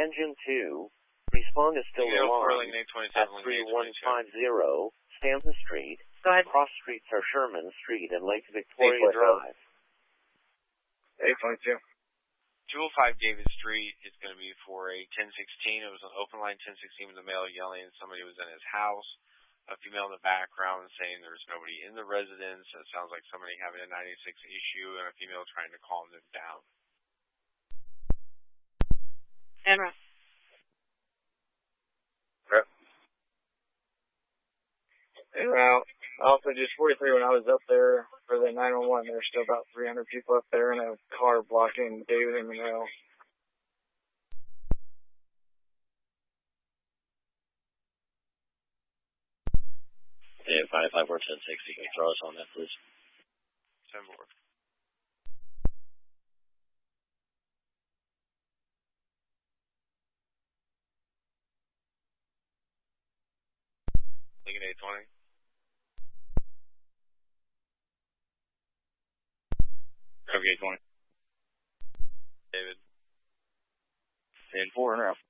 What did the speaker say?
Engine 2, respond is still alarmed at 3150 Stanton Street. Go ahead. Cross streets are Sherman Street and Lake Victoria Drive. 822. 205 David Street is going to be for a 1016. It was an open line 1016 with a male yelling and somebody was in his house. A female in the background saying there's nobody in the residence. It sounds like somebody having a 96 issue and a female trying to calm them down. Enra. Yep. Well, also just 43 when I was up there for the 911, there were still about 300 people up there in a car blocking David and Monroe. Yeah, 554 1060. Can you throw us on that, please? 10 more. Lincoln 820. Okay, 820. David. 10-4, and